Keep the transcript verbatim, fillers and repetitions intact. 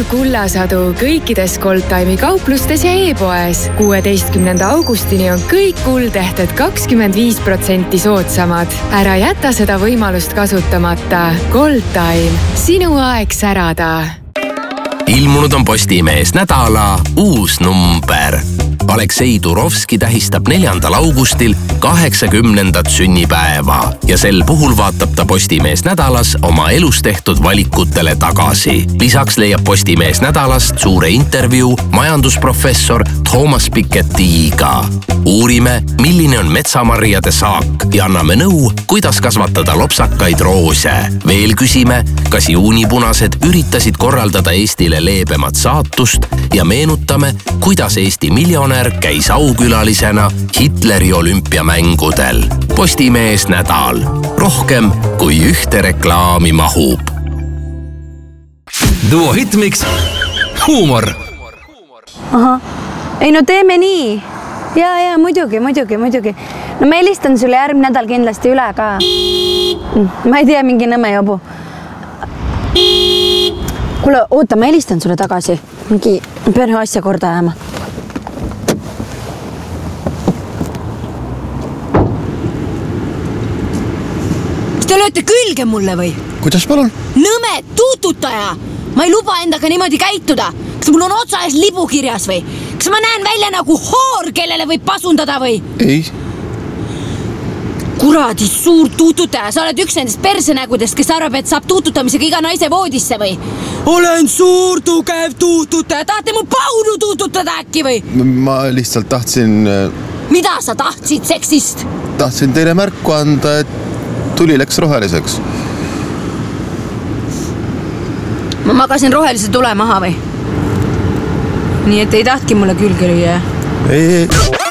suur kullasadu kõikides Goldtime'i kauplustes ja e-poes. kuueteistkümnenda augustini on kõik kuldehted kakskümmend viis protsenti soodsamad. Ära jäta seda võimalust kasutamata. Goldtime. Sinu aeg särada. Ilmunud on Postimees nädala uus number. Aleksei Turovski tähistab neljandal augustil kaheksakümnendat sünnipäeva ja sel puhul vaatab ta Postimees nädalas oma elus tehtud valikutele tagasi. Lisaks leiab Postimees nädalast suure intervjuu majandusprofessor Thomas Piketty'iga. Uurime, milline on metsamarjade saak ja anname nõu, kuidas kasvatada lopsakaid roose. Veel küsime, kas juunipunased üritasid korraldada Eestile leebemat saatust ja meenutame, kuidas Eesti miljonär käis aukülalisena Hitleri olümpiamängudel. Postimees nädal. Rohkem kui ühte reklaami mahub. Duo hitmiks huumor. Aha. Ei no teeme nii. Ja, ja muidugi, muidugi, muidugi. No ma helistan sulle järgmine nädal kindlasti üle ka. Ma ei tea, mingi nõme jobu. Kuule, oota, ma helistan sulle tagasi. Mingi pean asja korda ajama. Kas te lööte külge mulle või? Kuidas palun? Nõme tuututaja! Ma ei luba endaga niimoodi käituda. Kas mul on otsa ees libu kirjas või? Kas ma näen välja nagu hoor, kellele võib pasundada või? Ei. Kuradi suur tuututaja, sa oled üks nendest persenägudest, kes arvab, et saab tuututamisega iga naise voodisse või? Olen suur tugev tuututaja, tahate mu paunu tuututada äkki või? Ma lihtsalt tahtsin... Mida sa tahtsid seksist? Tahtsin teile märku anda, et tuli läks roheliseks. Ma magasin rohelise tule maha või? Nii et ei tahtki mulle külge lüüa. Ei, ei.